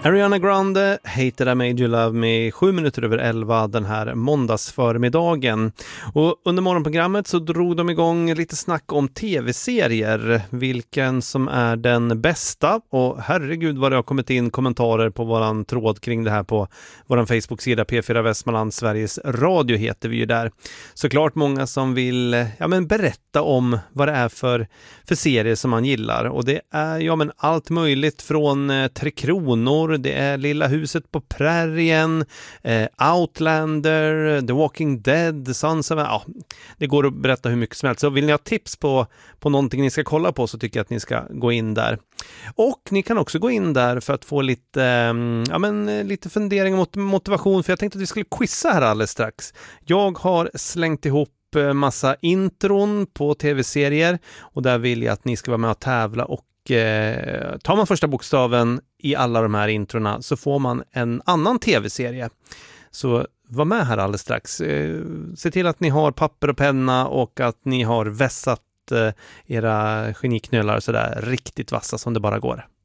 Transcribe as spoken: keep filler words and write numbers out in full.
Ariana Grande, Hated I Made You Love Me, sju minuter över elva den här måndagsförmiddagen. Och under morgonprogrammet så drog de igång lite snack om tv-serier, vilken som är den bästa. Och herregud vad det har kommit in kommentarer på våran tråd kring det här på våran Facebook-sida P fyra Västmanland, Sveriges Radio heter vi ju där. Såklart många som vill ja, men berätta om vad det är för, för serier som man gillar. Och det är ja, men allt möjligt från eh, Tre Kronor, det är Lilla huset på prärien, eh, Outlander, The Walking Dead, Sons of... Ja, det går att berätta hur mycket som helst. Så vill ni ha tips på, på någonting ni ska kolla på så tycker jag att ni ska gå in där. Och ni kan också gå in där för att få lite, eh, ja, men, lite fundering och motivation. För jag tänkte att vi skulle quizza här alldeles strax. Jag har slängt ihop massa intron på tv-serier och där vill jag att ni ska vara med och tävla och eh, tar man första bokstaven i alla de här introna så får man en annan tv-serie. Så var med här alldeles strax. Eh, se till att ni har papper och penna och att ni har vässat eh, era geniknölar så där riktigt vassa som det bara går.